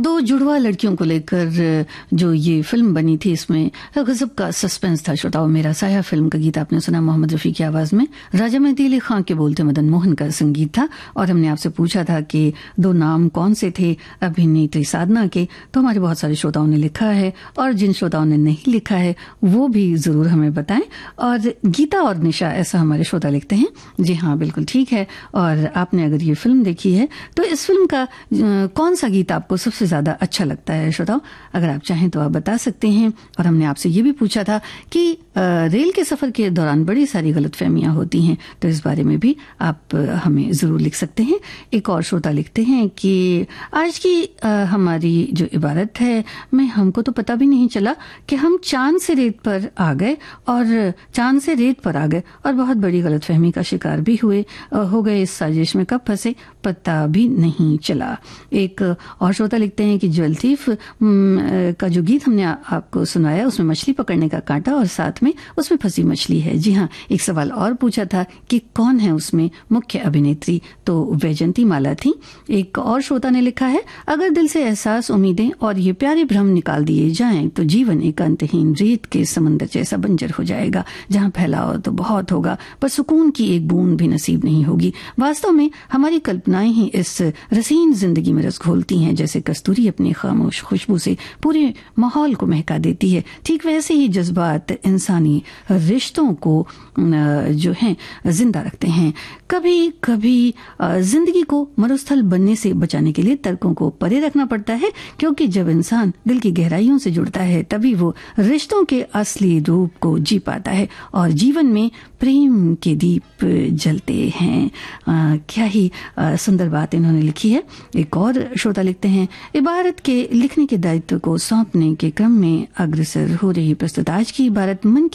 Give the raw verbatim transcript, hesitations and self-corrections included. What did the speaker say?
दो जुड़वा लड़कियों को लेकर जो ये फिल्म बनी थी, इसमें गजब का सस्पेंस था। श्रोताओं, मेरा साया फिल्म का गीत आपने सुना मोहम्मद रफी की आवाज में। राजा मेहदी अली खां के बोलते मदन मोहन का संगीत था। और हमने आपसे पूछा था कि दो नाम कौन से थे अभिनेत्री साधना के, तो हमारे बहुत सारे श्रोताओं ने लिखा है, और जिन श्रोताओं ने नहीं लिखा है वो भी जरूर हमें बताएं। और गीता और निशा ऐसा हमारे श्रोता लिखते हैं। जी हाँ, बिल्कुल ठीक है। और आपने अगर ये फिल्म देखी है तो इस फिल्म का कौन सा गीत आपको सबसे ज्यादा अच्छा लगता है? श्रोताओं, अगर आप चाहें तो आप बता सकते हैं। और हमने आपसे ये भी पूछा था कि रेल के सफर के दौरान बड़ी सारी गलतफहमियां होती हैं, तो इस बारे में भी आप हमें जरूर लिख सकते हैं। एक और श्रोता लिखते हैं कि आज की आ, हमारी जो इबारत है, मैं हमको तो पता भी नहीं चला कि हम चांद से रेत पर आ गए और चांद से रेत पर आ गए और बहुत बड़ी गलतफहमी का शिकार भी हुए हो गए। इस साजिश में कब फंसे पता भी नहीं चला। एक और श्रोता लिखते हैं कि जो लतीफ का जो गीत हमने आपको सुनाया उसमें मछली पकड़ने का कांटा और साथ में उसमें फंसी मछली है। जी हाँ, एक सवाल और पूछा था कि कौन है उसमें मुख्य अभिनेत्री, तो वैजंती माला थी। एक और श्रोता ने लिखा है, अगर दिल से एहसास, उम्मीदें और ये प्यारे भ्रम निकाल दिए जाएं तो जीवन एक अंतहीन रेत के समंदर जैसा बंजर हो जाएगा, जहां फैलाव तो बहुत होगा पर सुकून की एक बूंद भी नसीब नहीं होगी। वास्तव में हमारी कल्पनाएं ही इस रसीन जिंदगी में रस घोलती हैं, जैसे कस्तूरी अपनी खामोश खुशबू से पूरे माहौल को महका देती है। ठीक वैसे ही जज्बात इंसानी रिश्तों को जो है जिंदा रखते हैं। कभी कभी जिंदगी को मरुस्थल बनने से बचाने के लिए तर्कों को परे रखना पड़ता है, क्योंकि जब इंसान दिल की गहराइयों से जुड़ता है तभी वो रिश्तों के असली रूप को जी पाता है और जीवन में प्रेम के दीप जलते हैं। आ, क्या ही आ, सुंदर बात इन्होंने लिखी है। एक और श्रोता लिखते हैं, इबारत के लिखने के दायित्व को सौंपने के क्रम में अग्रसर हो रही प्रस्तुत आज की इबारत मन